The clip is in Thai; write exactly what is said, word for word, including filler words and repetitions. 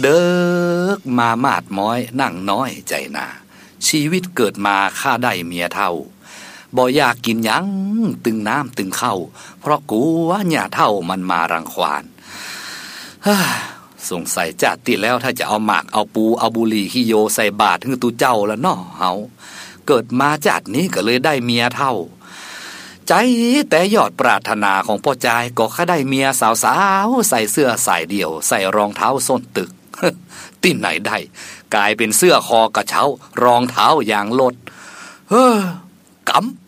เลิกมามาดม้อยนั่งน้อยใจนาชีวิตเกิดมาข้าได้เมียเท่าบ่อยากกินหยังตึงน้ำตึงเข้าเพราะกูว่าหญ้าเท่ามันมารังควานสงสัยจัดติแล้วถ้าจะเอาหมากเอาปูเอาบุหรี่ขี้โยใส่บาตรถึงตูเจ้าละเนาะเฮาเกิดมาจัดนี้ก็เลยได้เมียเท่าใจแต่ยอดปรารถนาของพ่อจายก็แค่ได้เมียสาวๆใส่เสื้อสายเดี่ยวใส่รองเท้าส้นตึกที่ไหนได้กลายเป็นเสื้อคอกระเช้ารองเท้ายางลดเฮ้อกำ